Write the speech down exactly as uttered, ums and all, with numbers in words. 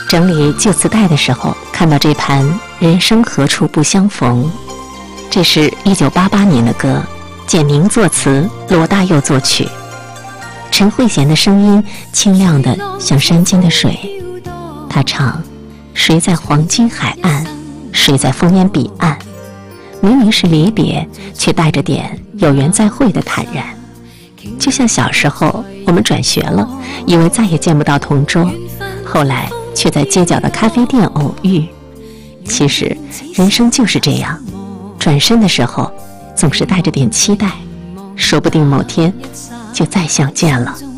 整理旧磁带的时候，看到这盘《人生何处不相逢》，这是一九八八年的歌，简明作词，罗大佑作曲，陈慧娴的声音清亮的像山间的水。她唱：谁在黄金海岸，谁在烽烟彼岸，明明是离别，却带着点有缘再会的坦然。就像小时候我们转学了，以为再也见不到同桌，后来却在街角的咖啡店偶遇。其实人生就是这样，转身的时候总是带着点期待，说不定某天就再相见了。